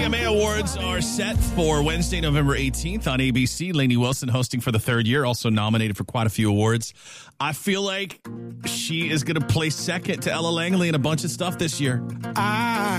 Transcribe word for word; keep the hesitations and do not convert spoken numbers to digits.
A M A Awards are set for Wednesday, November eighteenth on A B C. Lainey Wilson hosting for the third year, also nominated for quite a few awards. I feel like she is going to play second to Ella Langley in a bunch of stuff this year. I